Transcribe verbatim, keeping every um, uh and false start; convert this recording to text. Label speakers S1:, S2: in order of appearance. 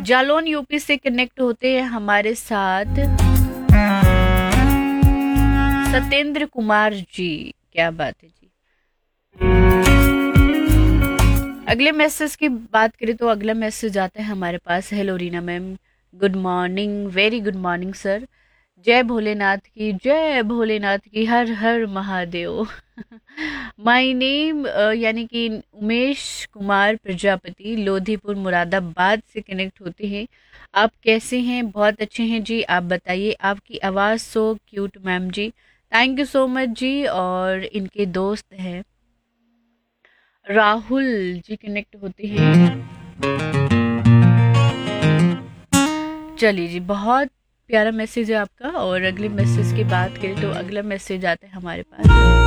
S1: Jalaun UP से connect होते हैं हमारे साथ सत्येंद्र कुमार जी। क्या बात है जी। अगले मैसेज की बात करें तो अगला मैसेज आता है हमारे पास। Hello Reena ma'am, good morning, very good morning sir. जय भोलेनाथ की, जय भोलेनाथ की, हर हर महादेव। माय नेम यानी कि उमेश कुमार प्रजापति, लोधीपुर मुरादाबाद से कनेक्ट होते हैं। आप कैसे हैं? बहुत अच्छे हैं जी, आप बताइए। आपकी आवाज़ so cute ma'am ji, thank you so much जी। और इनके दोस्त हैं राहुल जी, कनेक्ट होते हैं। चलिए जी, बहुत प्यारा मैसेज है आपका। और अगले मैसेज की बात करें तो अगला मैसेज आता है हमारे पास।